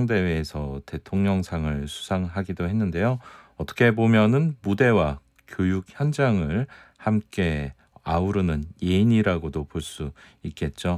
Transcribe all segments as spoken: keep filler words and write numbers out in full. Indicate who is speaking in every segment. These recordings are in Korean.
Speaker 1: 화창대회에서 대통령상을 수상하기도 했는데요. 어떻게 보면은 무대와 교육 현장을 함께 아우르는 예인이라고도 볼 수 있겠죠.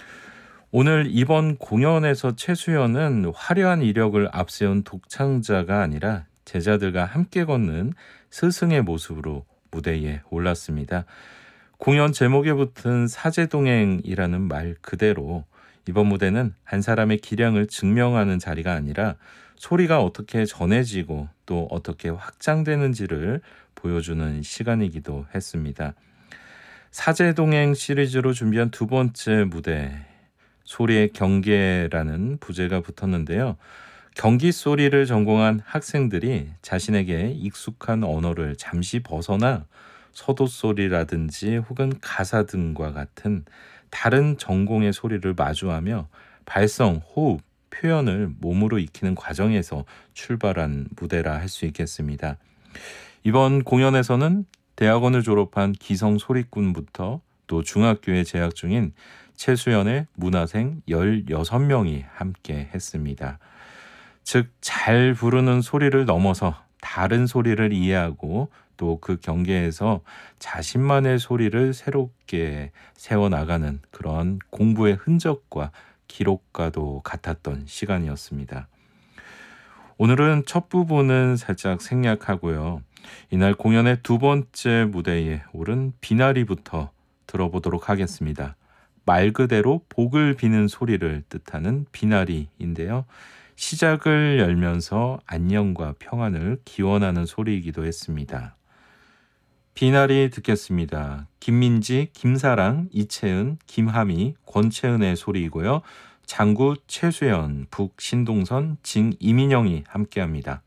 Speaker 1: 오늘 이번 공연에서 최수연은 화려한 이력을 앞세운 독창자가 아니라 제자들과 함께 걷는 스승의 모습으로 무대에 올랐습니다. 공연 제목에 붙은 사제동행이라는 말 그대로 이번 무대는 한 사람의 기량을 증명하는 자리가 아니라 소리가 어떻게 전해지고 또 어떻게 확장되는지를 보여주는 시간이기도 했습니다. 사제동행 시리즈로 준비한 두 번째 무대, 소리의 경계라는 부제가 붙었는데요. 경기 소리를 전공한 학생들이 자신에게 익숙한 언어를 잠시 벗어나 서도 소리라든지 혹은 가사 등과 같은 다른 전공의 소리를 마주하며 발성, 호흡, 표현을 몸으로 익히는 과정에서 출발한 무대라 할 수 있겠습니다. 이번 공연에서는 대학원을 졸업한 기성 소리꾼부터 또 중학교에 재학 중인 최수연의 문화생 열여섯 명이 함께 했습니다. 즉, 잘 부르는 소리를 넘어서 다른 소리를 이해하고 또 그 경계에서 자신만의 소리를 새롭게 세워나가는 그런 공부의 흔적과 기록과도 같았던 시간이었습니다. 오늘은 첫 부분은 살짝 생략하고요. 이날 공연의 두 번째 무대에 오른 비나리부터 들어보도록 하겠습니다. 말 그대로 복을 비는 소리를 뜻하는 비나리인데요. 시작을 열면서 안녕과 평안을 기원하는 소리이기도 했습니다. 비나리 듣겠습니다. 김민지, 김사랑, 이채은, 김하미, 권채은의 소리이고요. 장구 최수연, 북 신동선, 징 이민영이 함께합니다.